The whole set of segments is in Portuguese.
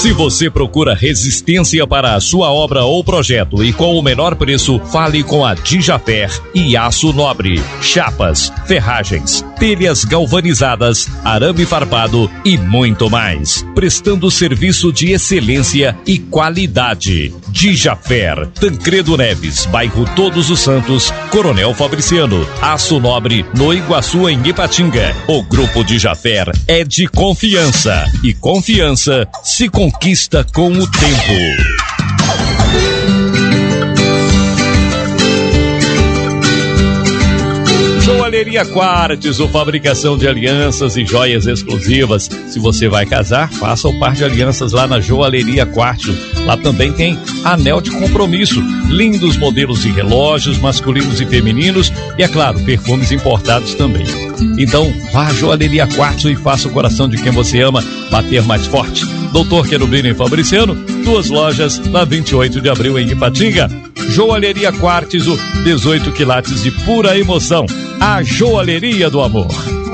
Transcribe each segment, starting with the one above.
Se você procura resistência para a sua obra ou projeto e com o menor preço, fale com a Dijafer e Aço Nobre. Chapas, ferragens, telhas galvanizadas, arame farpado e muito mais. Prestando serviço de excelência e qualidade. Dijafer, Tancredo Neves, bairro Todos os Santos, Coronel Fabriciano. Aço Nobre, no Iguaçu, em Ipatinga. O Grupo Dijafer é de confiança. E confiança se conquista com o tempo. Joalheria Quartzo, fabricação de alianças e joias exclusivas. Se você vai casar, faça o par de alianças lá na Joalheria Quartzo. Lá também tem anel de compromisso, lindos modelos de relógios masculinos e femininos e, é claro, perfumes importados também. Então, vá à Joalheria Quartzo e faça o coração de quem você ama bater mais forte. Doutor Querubino e Fabriciano, 2 lojas na 28 de abril em Ipatinga. Joalheria Quartzo, 18 quilates de pura emoção. A Joalheria do Amor.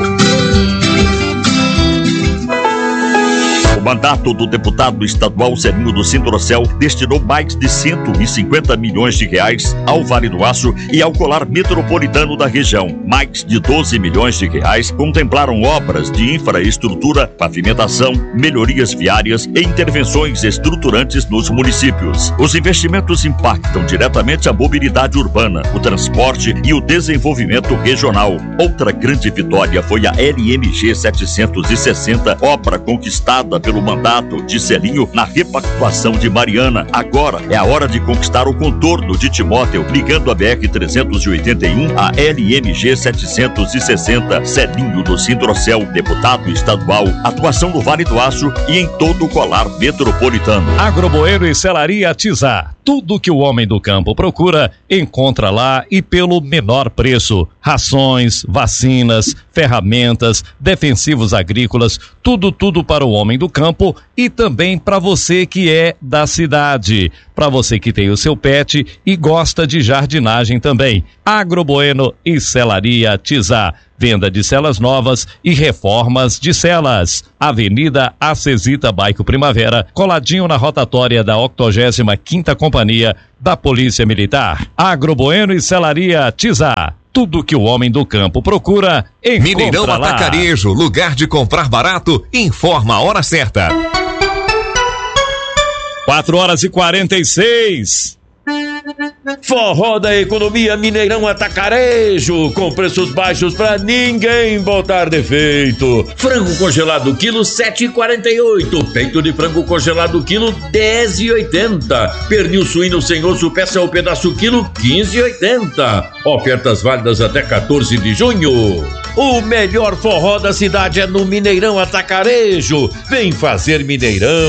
O mandato do deputado estadual Zelinho do Sintrocel destinou mais de 150 milhões de reais ao Vale do Aço e ao colar metropolitano da região. Mais de 12 milhões de reais contemplaram obras de infraestrutura, pavimentação, melhorias viárias e intervenções estruturantes nos municípios. Os investimentos impactam diretamente a mobilidade urbana, o transporte e o desenvolvimento regional. Outra grande vitória foi a LMG 760, obra conquistada pelo mandato de Zelinho na repactuação de Mariana. Agora é a hora de conquistar o contorno de Timóteo, ligando a BR-381 a LMG 760. Zelinho do Sintrocel, deputado estadual, atuação no Vale do Aço e em todo o colar metropolitano. Agroboeno e Celaria Tizá. Tudo que o homem do campo procura, encontra lá e pelo menor preço. Rações, vacinas, ferramentas, defensivos agrícolas, tudo para o homem do campo e também para você que é da cidade. Para você que tem o seu pet e gosta de jardinagem também. Agroboeno e Celaria Tizá. Venda de celas novas e reformas de celas. Avenida Acesita, bairro Primavera, coladinho na rotatória da 85ª Companhia da Polícia Militar. Agroboeno e Celaria Tizá. Tudo que o homem do campo procura, encontra Mineirão lá. Atacarejo, lugar de comprar barato, informa a hora certa. 4h46. Forró da Economia Mineirão Atacarejo, com preços baixos pra ninguém botar defeito. Frango congelado quilo 7,48, peito de frango congelado quilo 10,80, pernil suíno sem osso peça ou pedaço quilo 15,80. Ofertas válidas até 14 de junho. O melhor forró da cidade é no Mineirão Atacarejo. Vem fazer Mineirão